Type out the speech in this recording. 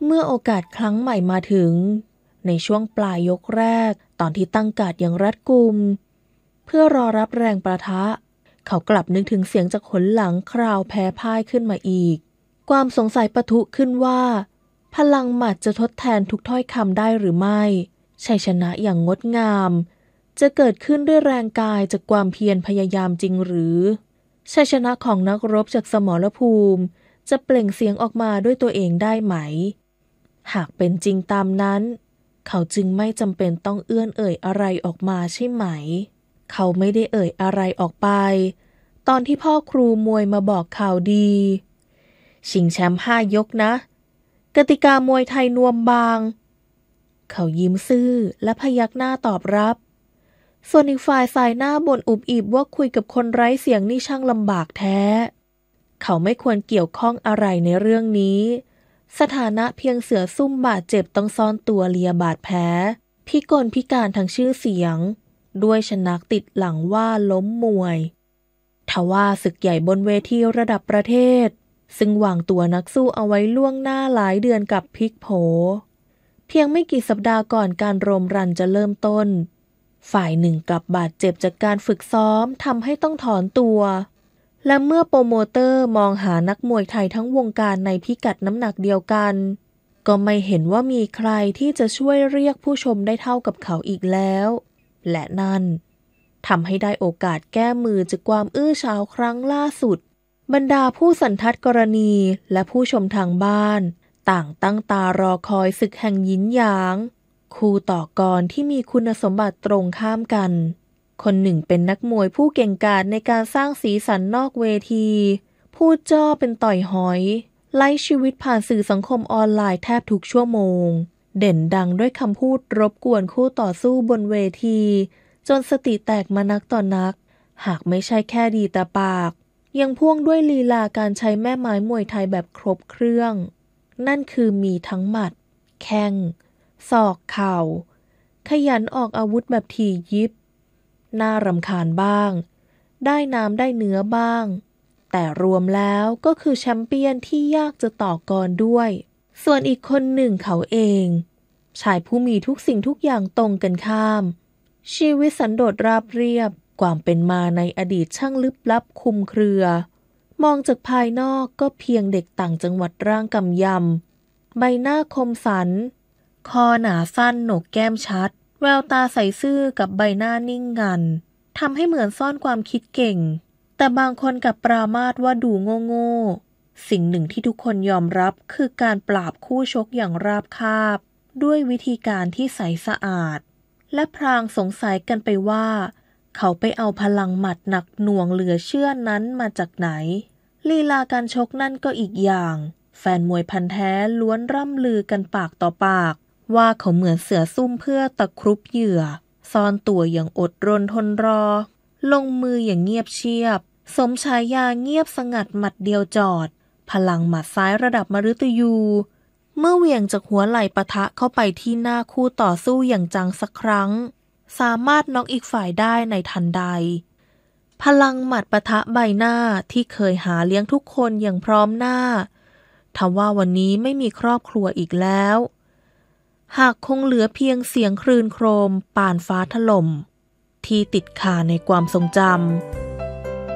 เมื่อโอกาสครั้งใหม่มาถึงในช่วงปลายยกแรกตอนที่ตั้งการ์ดอย่างรัดกุมเพื่อรอรับแรงประทะเขากลับนึกถึงเสียงจากหนหลังคราวแพ้พ่ายขึ้นมาอีกความสงสัยปะทุขึ้นว่าพลังหมัดจะทดแทนทุกถ้อยคำได้หรือไม่ชัยชนะอย่างงดงามจะเกิดขึ้นด้วยแรงกายจากความเพียรพยายามจริงหรือชัยชนะของนักรบจากสมรภูมิจะเปล่งเสียงออกมาด้วยตัวเองได้ไหมหากเป็นจริงตามนั้นเขาจึงไม่จำเป็นต้องเอื้อนเอ่ยอะไรออกมาใช่ไหมเขาไม่ได้เอ่ยอะไรออกไปตอนที่พ่อครูมวยมาบอกข่าวดีชิงแชมป์5 ยกนะกติกามวยไทยนวมบางเขายิ้มซื่อและพยักหน้าตอบรับส่วนอีกฝ่ายสายหน้าบ่นอุบอิบว่าคุยกับคนไร้เสียงนี่ช่างลำบากแท้เขาไม่ควรเกี่ยวข้องอะไรในเรื่องนี้สถานะเพียงเสือซุ่มบาดเจ็บต้องซ่อนตัวเลียบาดแผลพิกลพิการทางชื่อเสียงด้วยชนักติดหลังว่าล้มมวยทว่าศึกใหญ่บนเวทีระดับประเทศซึ่งวางตัวนักสู้เอาไว้ล่วงหน้าหลายเดือนกับพลิกโผเพียงไม่กี่สัปดาห์ก่อนการรมรันจะเริ่มต้นฝ่ายหนึ่งกลับบาดเจ็บจากการฝึกซ้อมทำให้ต้องถอนตัวและเมื่อโปรโมเตอร์มองหานักมวยไทยทั้งวงการในพิกัดน้ำหนักเดียวกันก็ไม่เห็นว่ามีใครที่จะช่วยเรียกผู้ชมได้เท่ากับเขาอีกแล้วและนั่นทำให้ได้โอกาสแก้มือจากความอื้อฉาวครั้งล่าสุดบรรดาผู้สันทัดกรณีและผู้ชมทางบ้านต่างตั้งตารอคอยศึกแห่งหยินหยางคู่ต่อกรที่มีคุณสมบัติตรงข้ามกันคนหนึ่งเป็นนักมวยผู้เก่งกาจในการสร้างสีสันนอกเวทีพูดจ้อเป็นต่อยหอยไล่ชีวิตผ่านสื่อสังคมออนไลน์แทบทุกชั่วโมงเด่นดังด้วยคำพูดรบกวนคู่ต่อสู้บนเวทีจนสติแตกมานักต่อนักหากไม่ใช่แค่ดีแต่ปากยังพ่วงด้วยลีลาการใช้แม่ไม้มวยไทยแบบครบเครื่องนั่นคือมีทั้งหมัดแข้งศอกเข่าขยันออกอาวุธแบบถี่ยิบน่ารำคาญบ้างได้น้ำได้เนื้อบ้างแต่รวมแล้วก็คือแชมเปี้ยนที่ยากจะต่อกรด้วยส่วนอีกคนหนึ่งเขาเองชายผู้มีทุกสิ่งทุกอย่างตรงกันข้ามชีวิตสันโดษราบเรียบความเป็นมาในอดีตช่างลึกลับคลุมเครือมองจากภายนอกก็เพียงเด็กต่างจังหวัดร่างกำยำใบหน้าคมสันคอหนาสั้นโหนกแก้มชัดแววตาใสซื่อกับใบหน้านิ่งงันทำให้เหมือนซ่อนความคิดเก่งแต่บางคนกับปรามาสว่าดูโง่ๆสิ่งหนึ่งที่ทุกคนยอมรับคือการปราบคู่ชกอย่างราบคาบด้วยวิธีการที่ใสสะอาดและพลางสงสัยกันไปว่าเขาไปเอาพลังหมัดหนักหน่วงเหลือเชื่อนั้นมาจากไหนลีลาการชกนั่นก็อีกอย่างแฟนมวยพันธุ์แท้ล้วนร่ำลือกันปากต่อปากว่าเขาเหมือนเสือซุ่มเพื่อตะครุบเหยื่อซ่อนตัวอย่างอดรนทนรอลงมืออย่างเงียบเชียบสมฉายาเงียบสงัดหมัดเดียวจอดพลังหมัดซ้ายระดับมฤตยูเมื่อเหวี่ยงจากหัวไหล่ปะทะเข้าไปที่หน้าคู่ต่อสู้อย่างจังสักครั้งสามารถน็อกอีกฝ่ายได้ในทันใดพลังหมัดปะทะใบหน้าที่เคยหาเลี้ยงทุกคนอย่างพร้อมหน้าทว่าวันนี้ไม่มีครอบครัวอีกแล้วหากคงเหลือเพียงเสียงคลื่นโครมป่านฟ้าถล่มที่ติดคาในความทรงจำ